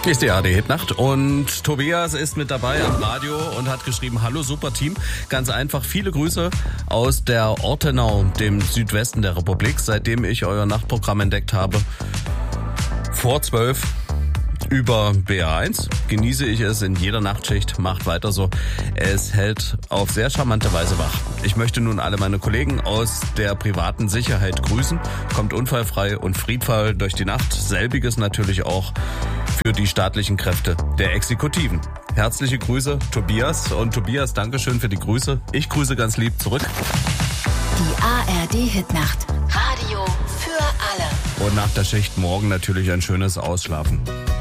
Ist die ARD-Hitnacht und Tobias ist mit dabei am Radio und hat geschrieben, hallo super Team, ganz einfach viele Grüße aus der Ortenau, dem Südwesten der Republik, seitdem ich euer Nachtprogramm entdeckt habe, vor 12 über BR1, genieße ich es in jeder Nachtschicht, macht weiter so. Es hält auf sehr charmante Weise wach. Ich möchte nun alle meine Kollegen aus der privaten Sicherheit grüßen. Kommt unfallfrei und friedvoll durch die Nacht. Selbiges natürlich auch für die staatlichen Kräfte der Exekutiven. Herzliche Grüße, Tobias. Und Tobias, Dankeschön für die Grüße. Ich grüße ganz lieb zurück. Die ARD-Hitnacht. Radio für alle. Und nach der Schicht morgen natürlich ein schönes Ausschlafen.